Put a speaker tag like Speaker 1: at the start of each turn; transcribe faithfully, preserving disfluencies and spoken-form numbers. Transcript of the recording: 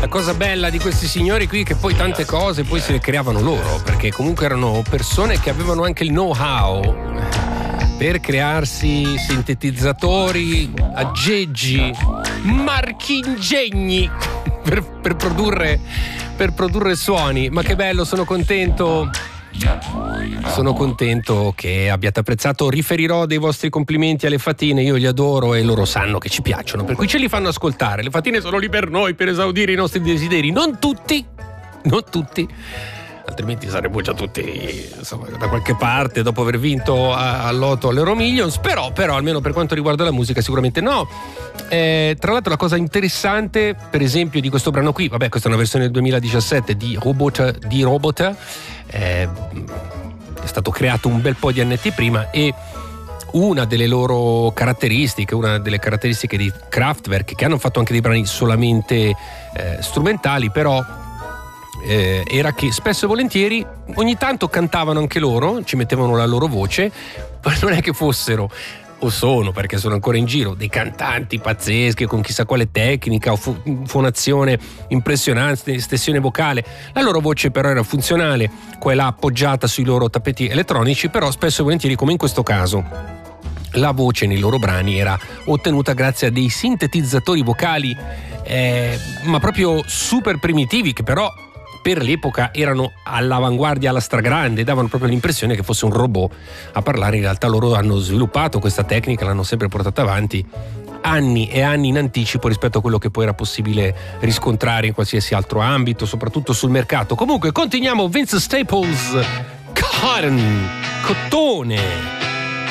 Speaker 1: La cosa bella di questi signori qui è che poi tante cose poi se le creavano loro, perché comunque erano persone che avevano anche il know-how per crearsi sintetizzatori, aggeggi, marchingegni per, per produrre per produrre suoni. Ma che bello, sono contento. Sono contento che abbiate apprezzato. Riferirò dei vostri complimenti alle Fatine, io li adoro e loro sanno che ci piacciono, per cui ce li fanno ascoltare. Le Fatine sono lì per noi, per esaudire i nostri desideri. Non tutti, non tutti, altrimenti saremmo già tutti, insomma, da qualche parte dopo aver vinto al Lotto all'Euro Millions. Però, però almeno per quanto riguarda la musica sicuramente no. Eh, tra l'altro la cosa interessante per esempio di questo brano qui, vabbè, questa è una versione del duemiladiciassette di Robot, di Robot eh, è stato creato un bel po' di annetti prima, e una delle loro caratteristiche, una delle caratteristiche di Kraftwerk, che hanno fatto anche dei brani solamente eh, strumentali, però eh, era che spesso e volentieri ogni tanto cantavano anche loro, ci mettevano la loro voce, ma non è che fossero, o sono, perché sono ancora in giro, dei cantanti pazzeschi con chissà quale tecnica o fu- fonazione impressionante, stessione vocale. La loro voce però era funzionale, quella appoggiata sui loro tappeti elettronici, però spesso e volentieri, come in questo caso, la voce nei loro brani era ottenuta grazie a dei sintetizzatori vocali eh, ma proprio super primitivi, che però per l'epoca erano all'avanguardia, alla stragrande, davano proprio l'impressione che fosse un robot a parlare. In realtà loro hanno sviluppato questa tecnica, l'hanno sempre portata avanti anni e anni in anticipo rispetto a quello che poi era possibile riscontrare in qualsiasi altro ambito, soprattutto sul mercato. Comunque continuiamo. Vince Staples, Cotton, Cottone.